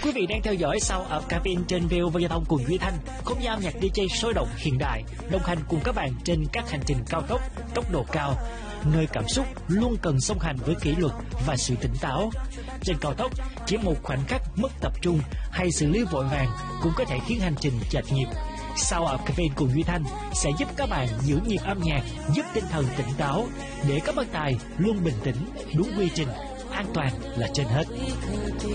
Quý vị đang theo dõi Sound of Cabin trên VOV Giao thông cùng Duy Thanh, không gian nhạc DJ sôi động hiện đại, đồng hành cùng các bạn trên các hành trình cao tốc, tốc độ cao, nơi cảm xúc luôn cần song hành với kỷ luật và sự tỉnh táo. Trên cao tốc, chỉ một khoảnh khắc mất tập trung hay xử lý vội vàng cũng có thể khiến hành trình chệch nhịp. Sound of Cabin cùng Duy Thanh sẽ giúp các bạn giữ nhịp âm nhạc, giúp tinh thần tỉnh táo để các bác tài luôn bình tĩnh, đúng quy trình, an toàn là trên hết.